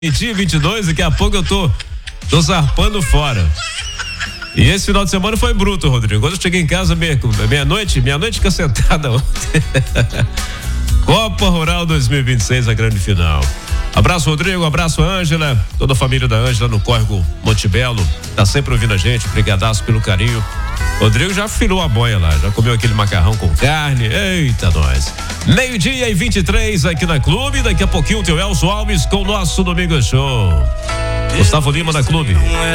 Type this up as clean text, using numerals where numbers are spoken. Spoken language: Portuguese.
dia 22, daqui a pouco eu tô zarpando fora. E esse final de semana foi bruto, Rodrigo. Quando eu cheguei em casa meia-noite fica sentada ontem. Copa Rural 2026, a grande final. Abraço, Rodrigo, abraço, Ângela, toda a família da Ângela no Córrego Monte Belo, tá sempre ouvindo a gente, brigadaço pelo carinho. Rodrigo já filou a boia lá, já comeu aquele macarrão com carne, eita nós. 12:23 aqui na Clube, daqui a pouquinho o teu Elcio Alves com o nosso Domingo Show. Gustavo Lima na Clube.